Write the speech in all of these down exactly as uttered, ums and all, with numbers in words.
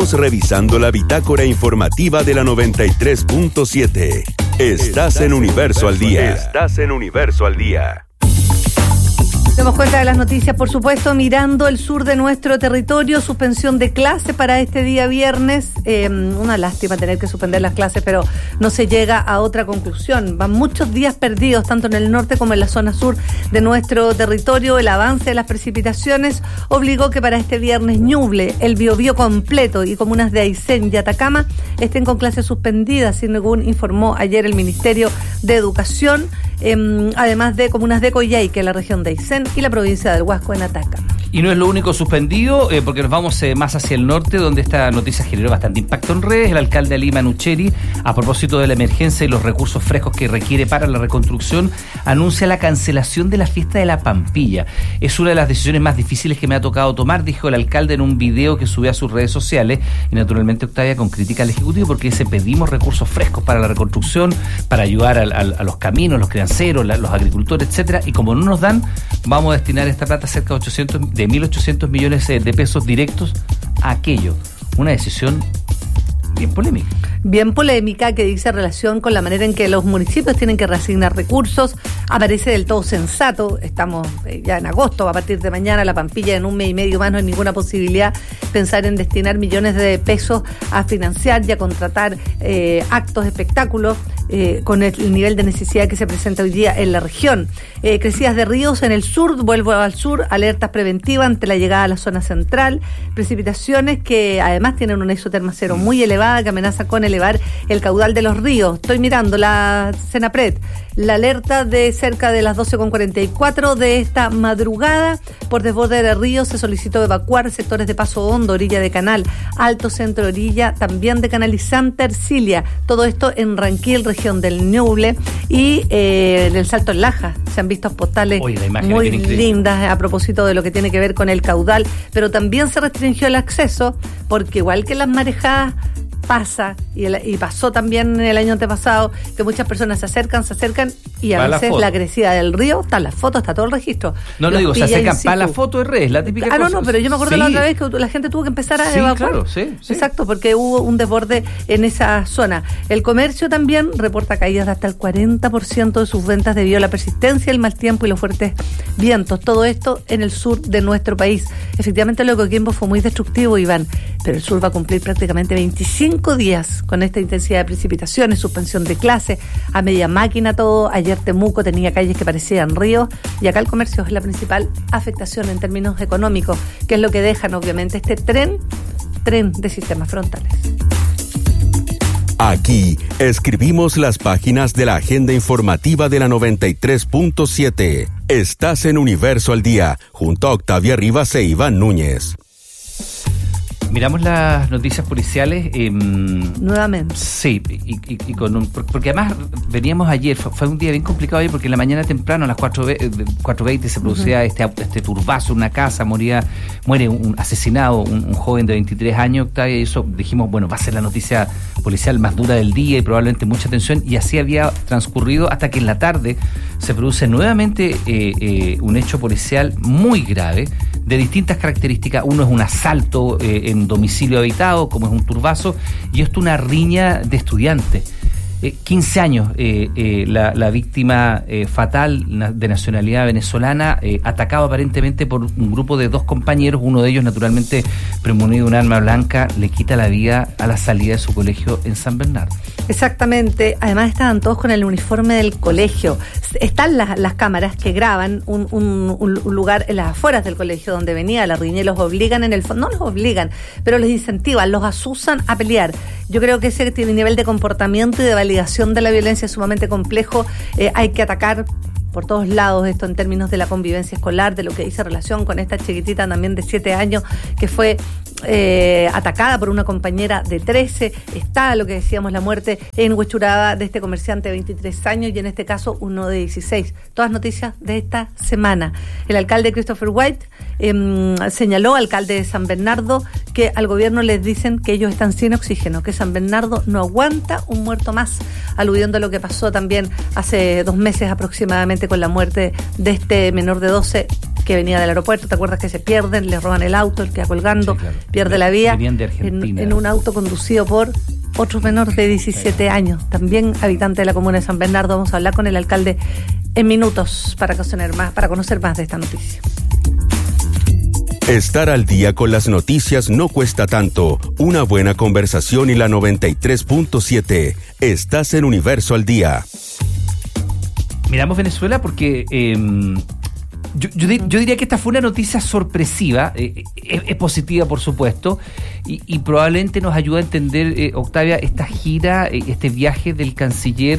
Seguimos revisando la bitácora informativa de la noventa y tres punto siete. Estás en Universo al Día. Estás en Universo al Día. Damos cuenta de las noticias, por supuesto, mirando el sur de nuestro territorio, suspensión de clase para este día viernes. Eh, una lástima tener que suspender las clases, pero no se llega a otra conclusión. Van muchos días perdidos, tanto en el norte como en la zona sur de nuestro territorio. El avance de las precipitaciones obligó que para este viernes Ñuble, el Biobío completo y comunas de Aysén y Atacama estén con clases suspendidas, según informó ayer el Ministerio de Educación, eh, además de comunas de Coyhaique, en la región de Aysén, y la provincia del Huasco en Atacama. Y no es lo único suspendido, eh, porque nos vamos eh, más hacia el norte, donde esta noticia generó bastante impacto en redes. El alcalde de Lima, Nucheri, a propósito de la emergencia y los recursos frescos que requiere para la reconstrucción, anuncia la cancelación de la fiesta de la Pampilla. Es una de las decisiones más difíciles que me ha tocado tomar, dijo el alcalde en un video que subió a sus redes sociales, y naturalmente, Octavia, con crítica al Ejecutivo, porque dice: pedimos recursos frescos para la reconstrucción, para ayudar a, a, a los caminos, los crianceros, la, los agricultores, etcétera, y como no nos dan, vamos a destinar esta plata, cerca de ochocientos, de mil ochocientos millones de pesos directos a aquello. Una decisión bien polémica. Bien polémica, que dice relación con la manera en que los municipios tienen que reasignar recursos. Aparece del todo sensato. Estamos ya en agosto, a partir de mañana la Pampilla en un mes y medio más, no hay ninguna posibilidad pensar en destinar millones de pesos a financiar y a contratar eh, actos, espectáculos, eh, con el nivel de necesidad que se presenta hoy día en la región. Eh, crecidas de ríos en el sur, vuelvo al sur, alertas preventivas ante la llegada a la zona central, precipitaciones que además tienen una isoterma cero muy elevada que amenaza con elevar el caudal de los ríos. Estoy mirando la Senapred, la alerta de cerca de las doce con cuarenta y cuatro de esta madrugada por desborde de ríos. Se solicitó evacuar sectores de Paso Hondo, orilla de Canal, Alto Centro Orilla, también de Canalizante, Ercilia. Todo esto en Ranquil, región del Ñuble, y eh, en el Salto en Laja. Se han visto postales Oye, muy lindas a propósito de lo que tiene que ver con el caudal, pero también se restringió el acceso, porque igual que las marejadas pasa, y, el, y pasó también el año antepasado, que muchas personas se acercan, se acercan y a para veces la, la crecida del río, están las fotos, está todo el registro. No, no digo, se acercan para la foto de redes, la típica Ah, cosa. no, no, pero yo me acuerdo sí. la otra vez que la gente tuvo que empezar a sí, evacuar. Claro, sí, sí. Exacto, porque hubo un desborde en esa zona. El comercio también reporta caídas de hasta el cuarenta por ciento de sus ventas debido a la persistencia, el mal tiempo y los fuertes vientos. Todo esto en el sur de nuestro país. Efectivamente, lo de Coquimbo fue muy destructivo, Iván, pero el sur va a cumplir prácticamente veinticinco días con esta intensidad de precipitaciones, suspensión de clases, a media máquina todo. Ayer Temuco tenía calles que parecían ríos, y acá el comercio es la principal afectación en términos económicos, que es lo que dejan obviamente este tren, tren de sistemas frontales. Aquí escribimos las páginas de la agenda informativa de la noventa y tres punto siete. Estás en Universo al Día, junto a Octavia Rivas e Iván Núñez. Miramos las noticias policiales. Eh, Nuevamente. Sí, y, y, y con un, porque además veníamos ayer, fue, fue un día bien complicado ayer, porque en la mañana temprano a las cuatro veinte se producía uh-huh. este, este turbazo en una casa, moría, muere un asesinado, un, un joven de veintitrés años, Octavia, y eso dijimos, bueno, va a ser la noticia policial más dura del día y probablemente mucha atención, y así había transcurrido hasta que en la tarde se produce nuevamente eh, eh, un hecho policial muy grave, de distintas características. Uno es un asalto eh, en domicilio habitado, como es un turbazo, y esto una riña de estudiantes. Eh, quince años, eh, eh, la, la víctima eh, fatal de nacionalidad venezolana, eh, atacado aparentemente por un grupo de dos compañeros, uno de ellos naturalmente premunido de un arma blanca, le quita la vida a la salida de su colegio en San Bernardo. Exactamente, además estaban todos con el uniforme del colegio. Están las, las cámaras que graban un, un, un lugar en las afueras del colegio donde venía la riña, y los obligan en el fondo, no los obligan, pero les incentivan, los asusan a pelear. Yo creo que ese nivel de comportamiento y de validación de la violencia es sumamente complejo. Eh, hay que atacar por todos lados esto en términos de la convivencia escolar, de lo que hice relación con esta chiquitita también de siete años que fue eh, atacada por una compañera de trece. Está lo que decíamos, la muerte en Huechuraba de este comerciante de veintitrés años, y en este caso uno de dieciséis. Todas noticias de esta semana. El alcalde Christopher White eh, señaló, alcalde de San Bernardo, que al gobierno les dicen que ellos están sin oxígeno, que San Bernardo no aguanta un muerto más, aludiendo a lo que pasó también hace dos meses aproximadamente con la muerte de este menor de doce que venía del aeropuerto, ¿te acuerdas que se pierden, le roban el auto, el que va colgando, sí, claro. pierde la vía, venían de Argentina. En, en un auto conducido por otro menor de diecisiete años, también habitante de la comuna de San Bernardo. Vamos a hablar con el alcalde en minutos para conocer más, para conocer más de esta noticia. Estar al día con las noticias no cuesta tanto. Una buena conversación y la noventa y tres punto siete. Estás en Universo al Día. Miramos Venezuela porque eh, yo, yo, yo diría que esta fue una noticia sorpresiva, eh, es, es positiva por supuesto, y, y probablemente nos ayuda a entender, eh, Octavia, esta gira, eh, este viaje del canciller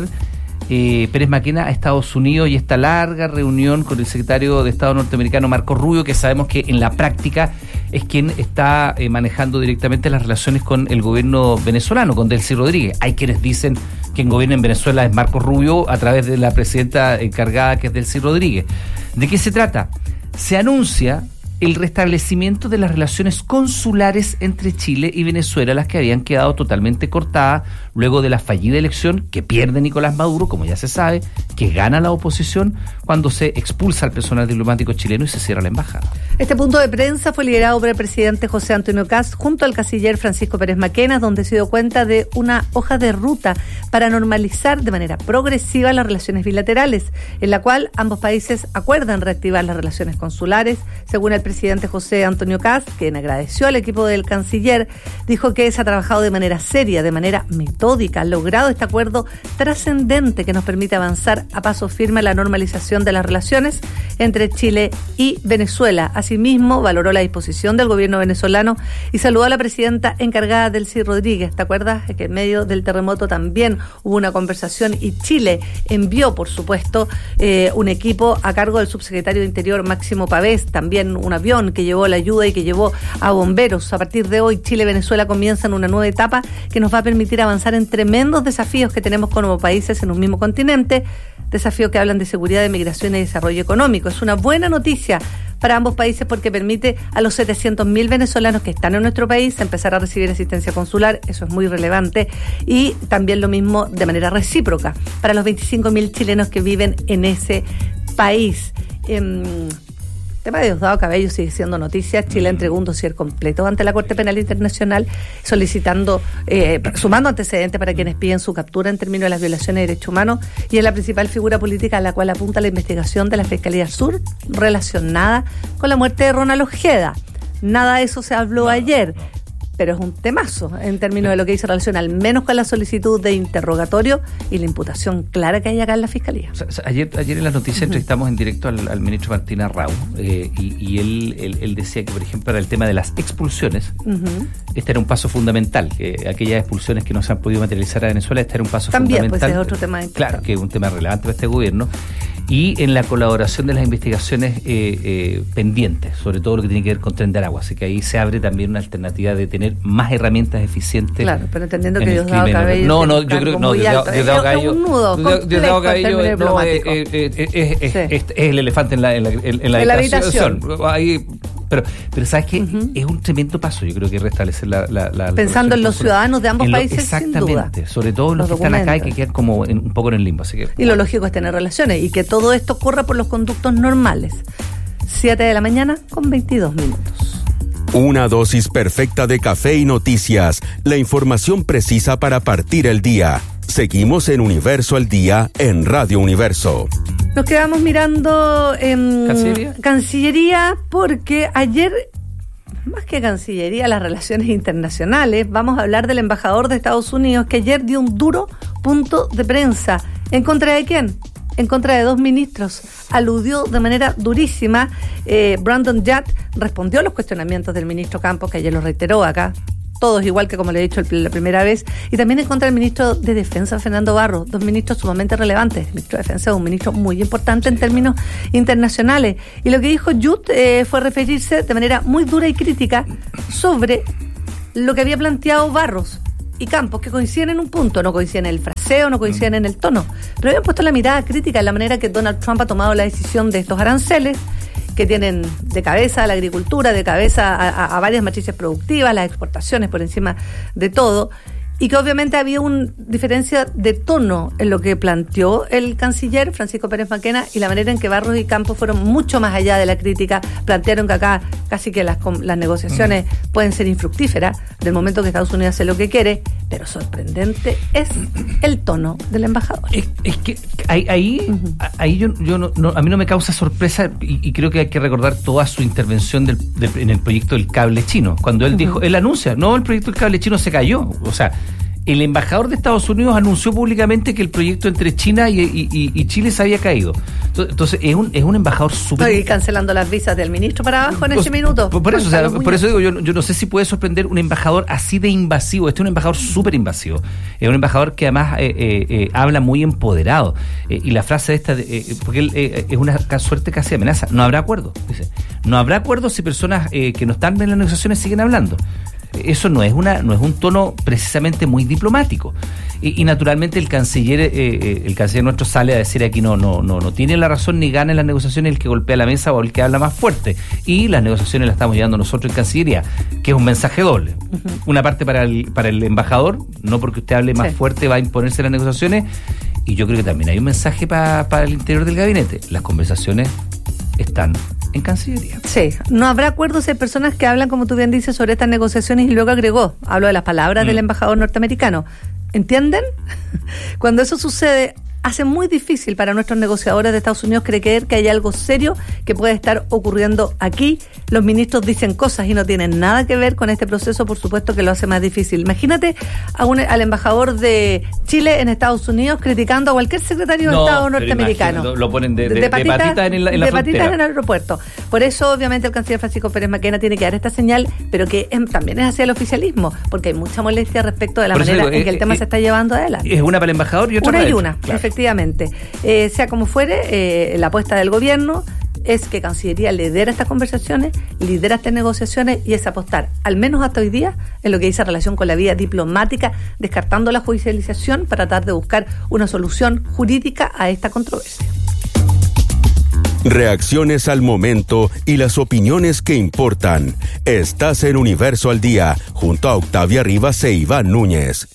Eh, Pérez Maquena a Estados Unidos y esta larga reunión con el secretario de Estado norteamericano Marco Rubio, que sabemos que en la práctica es quien está eh, manejando directamente las relaciones con el gobierno venezolano, con Delcy Rodríguez. Hay quienes dicen que quien gobierna en Venezuela es Marco Rubio a través de la presidenta encargada, que es Delcy Rodríguez. ¿De qué se trata? Se anuncia el restablecimiento de las relaciones consulares entre Chile y Venezuela, las que habían quedado totalmente cortadas luego de la fallida elección que pierde Nicolás Maduro, como ya se sabe, que gana la oposición cuando se expulsa al personal diplomático chileno y se cierra la embajada. Este punto de prensa fue liderado por el presidente José Antonio Kast junto al canciller Francisco Pérez Maquena, donde se dio cuenta de una hoja de ruta para normalizar de manera progresiva las relaciones bilaterales, en la cual ambos países acuerdan reactivar las relaciones consulares. Según el presidente José Antonio Kast, quien agradeció al equipo del canciller, dijo que se ha trabajado de manera seria, de manera metódica, ha logrado este acuerdo trascendente que nos permite avanzar a paso firme en la normalización de las relaciones entre Chile y Venezuela. Asimismo, valoró la disposición del gobierno venezolano y saludó a la presidenta encargada, Delcy Rodríguez. ¿Te acuerdas que en medio del terremoto también hubo una conversación y Chile envió, por supuesto, eh, un equipo a cargo del subsecretario de Interior Máximo Pavés, también un avión que llevó la ayuda y que llevó a bomberos? A partir de hoy, Chile y Venezuela comienzan una nueva etapa que nos va a permitir avanzar en tremendos desafíos que tenemos como países en un mismo continente, desafíos que hablan de seguridad, de migración y desarrollo económico. Es una buena noticia para ambos países porque permite a los setecientos mil venezolanos que están en nuestro país empezar a recibir asistencia consular, eso es muy relevante, y también lo mismo de manera recíproca para los veinticinco mil chilenos que viven en ese país. Eh, El tema de Diosdado Cabello sigue siendo noticia. Chile entregó un dossier completo ante la Corte Penal Internacional solicitando, eh, sumando antecedentes para quienes piden su captura en términos de las violaciones de derechos humanos, y es la principal figura política a la cual apunta la investigación de la Fiscalía Sur relacionada con la muerte de Ronald Ojeda. Nada de eso se habló ayer, pero es un temazo en términos de lo que dice relación al menos con la solicitud de interrogatorio y la imputación clara que hay acá en la Fiscalía. O sea, ayer, ayer en las noticias uh-huh. entrevistamos en directo al, al ministro Martín Arrau eh, y, y él, él, él decía que, por ejemplo, para el tema de las expulsiones, uh-huh. este era un paso fundamental, que aquellas expulsiones que no se han podido materializar a Venezuela, este era un paso También, fundamental. También, pues es otro tema importante. Claro, que es un tema relevante para este gobierno. Y en la colaboración de las investigaciones eh, eh, pendientes, sobre todo lo que tiene que ver con Tren de Aragua. Así que ahí se abre también una alternativa de tener más herramientas eficientes. Claro, pero entendiendo que Diosdado Cabello no, no, yo creo que no, Diosdado Cabello es un nudo Diosdado Cabello es, no, es, es, es, es, sí. es, es el elefante en la, en la, en, en la, en la habitación. habitación. Ahí, pero, pero sabes que uh-huh. es un tremendo paso, yo creo que restablecer la, la, la pensando en los ciudadanos de ambos lo, países, exactamente, sin duda. Sobre todo los, los que documentos. Están acá y que quedan como en, un poco en el limbo. Así que, y lo lógico es tener relaciones y que todo esto ocurra por los conductos normales. siete de la mañana con veintidós minutos. Una dosis perfecta de café y noticias, la información precisa para partir el día. Seguimos en Universo al Día en Radio Universo. Nos quedamos mirando en ¿Cancillería? Cancillería porque ayer, más que Cancillería, las relaciones internacionales, vamos a hablar del embajador de Estados Unidos que ayer dio un duro punto de prensa. ¿En contra de quién? En contra de dos ministros. Aludió de manera durísima. Eh, Brandon Judd respondió a los cuestionamientos del ministro Campos, que ayer lo reiteró acá, todos igual que como le he dicho la primera vez, y también en contra del ministro de Defensa, Fernando Barros, dos ministros sumamente relevantes. El ministro de Defensa es un ministro muy importante en términos internacionales. Y lo que dijo Judd eh, fue referirse de manera muy dura y crítica sobre lo que había planteado Barros y Campos, que coinciden en un punto, no coinciden en el fraseo, no coinciden en el tono, pero habían puesto la mirada crítica en la manera que Donald Trump ha tomado la decisión de estos aranceles, que tienen de cabeza a la agricultura, de cabeza a, a, a varias matrices productivas, las exportaciones por encima de todo, y que obviamente había una diferencia de tono en lo que planteó el canciller Francisco Pérez Macquena y la manera en que Barros y Campos fueron mucho más allá de la crítica, plantearon que acá casi que las, las negociaciones uh-huh. pueden ser infructíferas del momento que Estados Unidos hace lo que quiere, pero sorprendente es el tono del embajador. Es, es que ahí, ahí, uh-huh. ahí yo, yo no, no, a mí no me causa sorpresa y, y creo que hay que recordar toda su intervención del, del, en el proyecto del cable chino, cuando él uh-huh. dijo, él anuncia, no, el proyecto del cable chino se cayó, o sea, el embajador de Estados Unidos anunció públicamente que el proyecto entre China y, y, y Chile se había caído. Entonces, es un, es un embajador súper... Estoy cancelando las visas del ministro para abajo en ese minuto. Por, por eso, o sea, por eso digo, yo, yo no sé si puede sorprender un embajador así de invasivo. Este es un embajador súper invasivo. Es un embajador que además eh, eh, eh, habla muy empoderado. Eh, y la frase esta, de, eh, porque él eh, es una suerte casi amenaza. No habrá acuerdo, dice. No habrá acuerdo si personas eh, que no están en las negociaciones siguen hablando. Eso no es una no es un tono precisamente muy diplomático y, y naturalmente el canciller eh, eh, el canciller nuestro sale a decir aquí no no no no tiene la razón ni gana en las negociaciones el que golpea la mesa o el que habla más fuerte, y las negociaciones las estamos llevando nosotros en Cancillería, que es un mensaje doble. Uh-huh. Una parte para el para el embajador, no porque usted hable más sí. fuerte va a imponerse las negociaciones, y yo creo que también hay un mensaje para para el interior del gabinete. Las conversaciones están en Cancillería. Sí, no habrá acuerdos de personas que hablan, como tú bien dices, sobre estas negociaciones, y luego agregó, hablo de las palabras mm. del embajador norteamericano. ¿Entienden? Cuando eso sucede, hace muy difícil para nuestros negociadores de Estados Unidos creer que hay algo serio que puede estar ocurriendo aquí. Los ministros dicen cosas y no tienen nada que ver con este proceso, por supuesto que lo hace más difícil. Imagínate a un, al embajador de Chile en Estados Unidos criticando a cualquier secretario no, de Estado norteamericano. Lo, lo ponen de, de, de, patitas, de patitas en, la, en la de frontera. patitas en el aeropuerto. Por eso, obviamente, el canciller Francisco Pérez Macquena tiene que dar esta señal, pero que es, también es hacia el oficialismo, porque hay mucha molestia respecto de la por manera digo, en eh, que el tema eh, se está llevando adelante. Es una para el embajador y otra una para y el una, claro. Efectivamente. Eh, sea como fuere, eh, la apuesta del gobierno es que Cancillería lidera estas conversaciones, lidera estas negociaciones, y es apostar, al menos hasta hoy día, en lo que dice relación con la vía diplomática, descartando la judicialización para tratar de buscar una solución jurídica a esta controversia. Reacciones al momento y las opiniones que importan. Estás en Universo al Día, junto a Octavia Rivas e Iván Núñez.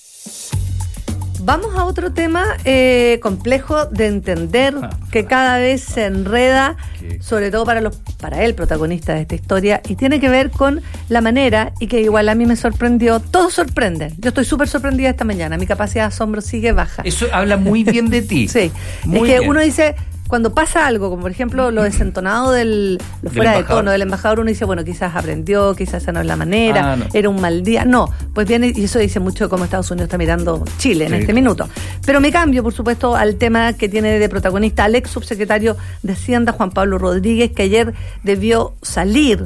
Vamos a otro tema eh, complejo de entender, que cada vez se enreda, sobre todo para los para el protagonista de esta historia, y tiene que ver con la manera, y que igual a mí me sorprendió, todos sorprenden. Yo estoy súper sorprendida esta mañana, mi capacidad de asombro sigue baja. Eso habla muy bien de ti. Sí, muy es que bien. Uno dice... Cuando pasa algo, como por ejemplo lo desentonado del lo fuera de tono del embajador, uno dice, bueno, quizás aprendió, quizás esa no es la manera, ah, no. era un mal día. No, pues viene, y eso dice mucho de cómo Estados Unidos está mirando Chile en sí. este minuto. Pero me cambio, por supuesto, al tema que tiene de protagonista al ex subsecretario de Hacienda, Juan Pablo Rodríguez, que ayer debió salir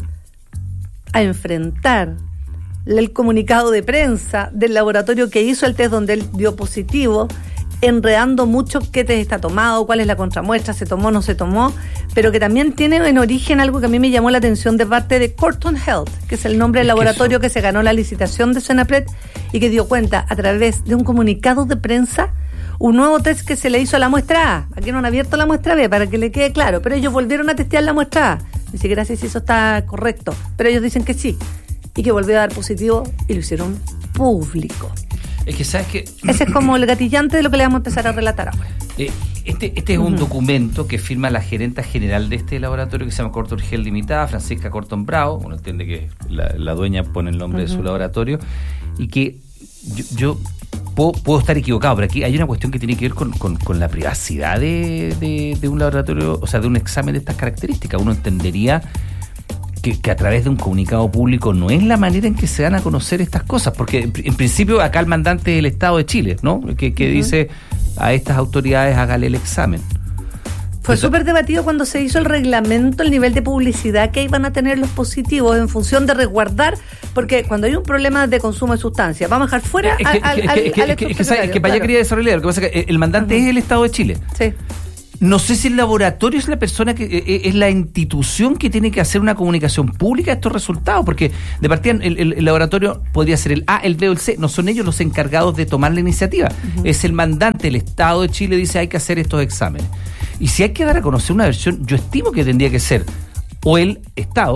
a enfrentar el comunicado de prensa del laboratorio que hizo el test donde él dio positivo, enredando mucho qué test está tomado, cuál es la contramuestra, se tomó, no se tomó, pero que también tiene en origen algo que a mí me llamó la atención de parte de Corton Health, que es el nombre del laboratorio que, que se ganó la licitación de Senapred y que dio cuenta a través de un comunicado de prensa un nuevo test que se le hizo a la muestra A. Aquí no han abierto la muestra B para que le quede claro, pero ellos volvieron a testear la muestra A. Ni siquiera sé si eso está correcto, pero ellos dicen que sí, y que volvió a dar positivo y lo hicieron público. Es que sabes que... Ese es como el gatillante de lo que le vamos a empezar a relatar ahora. Eh, este, este es un uh-huh. documento que firma la gerenta general de este laboratorio, que se llama Corton Health Limitada, Francisca Corton Bravo. Uno entiende que la, la dueña pone el nombre uh-huh. de su laboratorio, y que yo, yo puedo, puedo estar equivocado, pero aquí hay una cuestión que tiene que ver con, con, con la privacidad de, de, de un laboratorio, o sea, de un examen de estas características. Uno entendería Que, que a través de un comunicado público no es la manera en que se dan a conocer estas cosas, porque en, en principio acá el mandante es el Estado de Chile, ¿no? Que, que uh-huh. dice a estas autoridades hágale el examen. Fue súper debatido cuando se hizo el reglamento, el nivel de publicidad que iban a tener los positivos en función de resguardar, porque cuando hay un problema de consumo de sustancias, vamos a dejar fuera es que, al, es al, que, al, al que, que, que, que para allá quería desarrollar, lo que pasa es que el mandante uh-huh. es el Estado de Chile. Sí. No sé si el laboratorio es la persona que eh, es la institución que tiene que hacer una comunicación pública de estos resultados, porque de partida el, el, el laboratorio podría ser el A, el B o el C, no son ellos los encargados de tomar la iniciativa, uh-huh. es el mandante, el Estado de Chile dice hay que hacer estos exámenes. Y si hay que dar a conocer una versión, yo estimo que tendría que ser o el Estado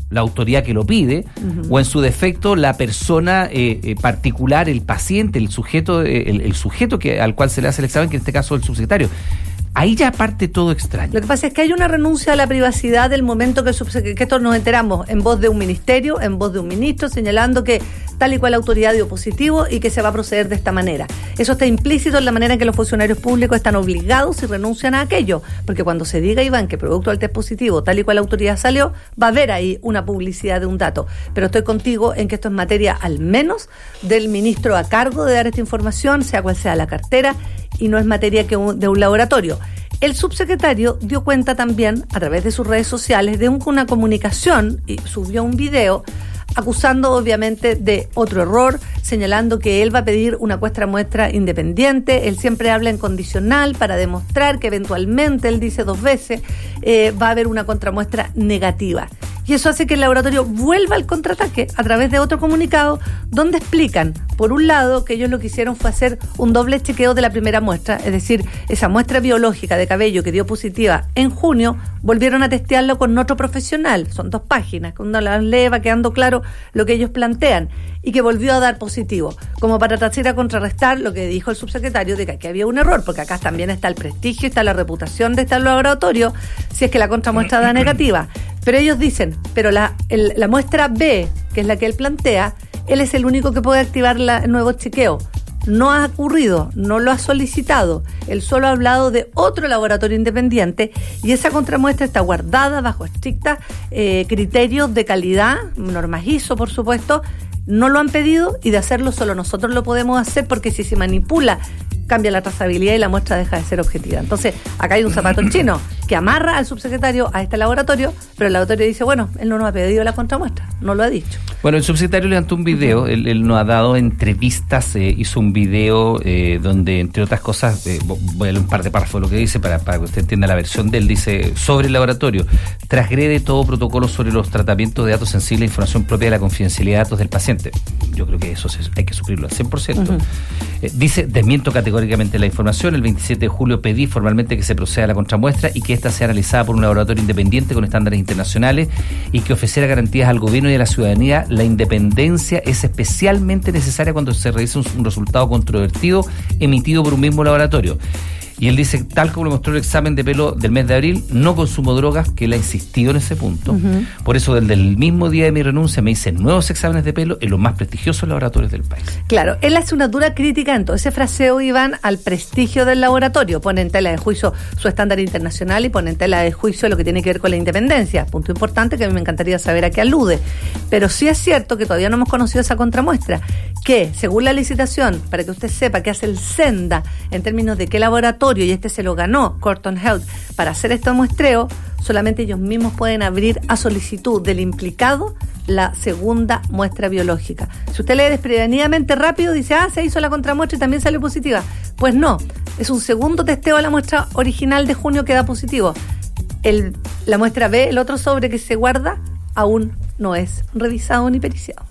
la autoridad que lo pide, uh-huh. o en su defecto la persona eh, eh, particular, el paciente, el sujeto, eh, el, el sujeto que al cual se le hace el examen, que en este caso es el subsecretario. Ahí ya parte todo extraño. Lo que pasa es que hay una renuncia a la privacidad del momento que, que esto nos enteramos en voz de un ministerio, en voz de un ministro, señalando que tal y cual autoridad dio positivo y que se va a proceder de esta manera. Eso está implícito en la manera en que los funcionarios públicos están obligados y renuncian a aquello, porque cuando se diga, Iván, que producto del test positivo, tal y cual autoridad salió, va a haber ahí una publicidad de un dato. Pero estoy contigo en que esto es materia al menos del ministro a cargo de dar esta información, sea cual sea la cartera, y no es materia que un, de un laboratorio. El subsecretario dio cuenta también, a través de sus redes sociales, de un, una comunicación y subió un video acusando obviamente de otro error, señalando que él va a pedir una muestra muestra independiente. Él siempre habla en condicional para demostrar que eventualmente, él dice dos veces, eh, va a haber una contramuestra negativa. Y eso hace que el laboratorio vuelva al contraataque a través de otro comunicado donde explican, por un lado, que ellos lo que hicieron fue hacer un doble chequeo de la primera muestra, es decir, esa muestra biológica de cabello que dio positiva en junio, volvieron a testearlo con otro profesional. Son dos páginas, cuando las lee va quedando claro lo que ellos plantean, y que volvió a dar positivo, como para tratar de contrarrestar lo que dijo el subsecretario de que aquí había un error, porque acá también está el prestigio, está la reputación de este laboratorio, si es que la contramuestra da negativa. Pero ellos dicen, pero la, el, la muestra B, que es la que él plantea, él es el único que puede activar la, el nuevo chequeo. No ha ocurrido, no lo ha solicitado. Él solo ha hablado de otro laboratorio independiente y esa contramuestra está guardada bajo estrictos eh, criterios de calidad, normas I S O, por supuesto. No lo han pedido y de hacerlo solo nosotros lo podemos hacer, porque si se manipula cambia la trazabilidad y la muestra deja de ser objetiva. Entonces, acá hay un zapato chino que amarra al subsecretario a este laboratorio, pero el laboratorio dice, bueno, él no nos ha pedido la contramuestra, no lo ha dicho. Bueno, el subsecretario levantó un video, él, él nos ha dado entrevistas, eh, hizo un video eh, donde, entre otras cosas, eh, voy a leer un par de párrafos de lo que dice para, para que usted entienda la versión de él. Dice, sobre el laboratorio, transgrede todo protocolo sobre los tratamientos de datos sensibles e información propia de la confidencialidad de datos del paciente. Yo creo que eso se, hay que suplirlo al cien por ciento. Uh-huh. Eh, dice, desmiento categóricamente la información. El veintisiete de julio pedí formalmente que se proceda a la contramuestra y que ésta sea analizada por un laboratorio independiente con estándares internacionales y que ofreciera garantías al gobierno y a la ciudadanía. La independencia es especialmente necesaria cuando se revisa un, un resultado controvertido emitido por un mismo laboratorio. Y él dice, tal como lo mostró el examen de pelo del mes de abril, no consumo drogas, que él ha insistido en ese punto. Uh-huh. Por eso, desde el mismo día de mi renuncia, me hice nuevos exámenes de pelo en los más prestigiosos laboratorios del país. Claro, él hace una dura crítica en todo ese fraseo, Iván, al prestigio del laboratorio. Pone en tela de juicio su estándar internacional y pone en tela de juicio lo que tiene que ver con la independencia. Punto importante que a mí me encantaría saber a qué alude. Pero sí es cierto que todavía no hemos conocido esa contramuestra, que según la licitación, para que usted sepa que hace el Senda en términos de qué laboratorio, y este se lo ganó Corton Health para hacer este muestreo, solamente ellos mismos pueden abrir a solicitud del implicado la segunda muestra biológica. Si usted lee desprevenidamente rápido, dice, ah, se hizo la contramuestra y también salió positiva. Pues no, es un segundo testeo a la muestra original de junio que da positivo. El, la muestra B, el otro sobre que se guarda, aún no es revisado ni periciado.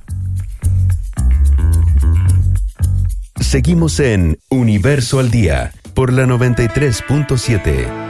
Seguimos en Universo al Día por la noventa y tres punto siete.